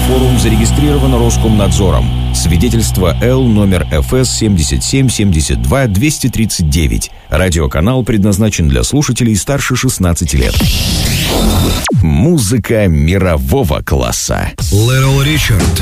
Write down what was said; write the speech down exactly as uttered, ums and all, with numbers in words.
форум зарегистрирован Роскомнадзором. Свидетельство Л номер эф эс семьдесят семь семьдесят два двести тридцать девять. Радиоканал предназначен для слушателей старше шестнадцати лет. Музыка мирового класса. Little Richard.